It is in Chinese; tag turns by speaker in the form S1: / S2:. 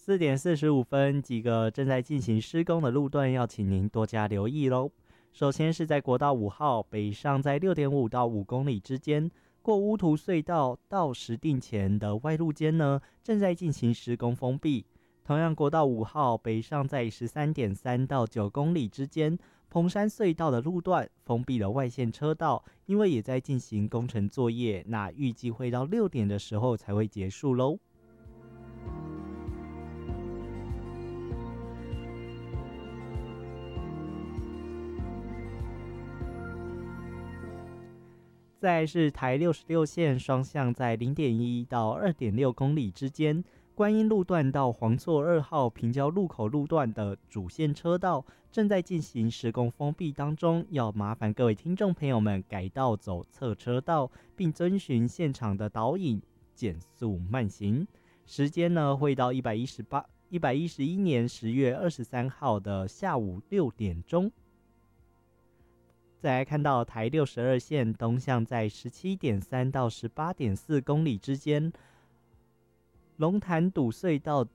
S1: 4点45分，几个正在进行施工的路段要请您多加留意咯。首先是在国道5号北上，在6.5到5公里之间，过乌涂隧道到石碇前的外路间呢，正在进行施工封闭。同样，国道5号北上在13.3到9公里之间，彭山隧道的路段封闭了外线车道，因为也在进行工程作业，那预计会到6点的时候才会结束咯。再来是台66线双向在0.1到2.6公里之间，观音路段到黄厝2号平交路口路段的主线车道正在进行施工封闭当中，要麻烦各位听众朋友们改道走侧车道，并遵循现场的导引，减速慢行。时间呢会到111年10月23号的下午6点钟。再来看到台62线东向在17.3到18.4公里之间，龙潭堵隧道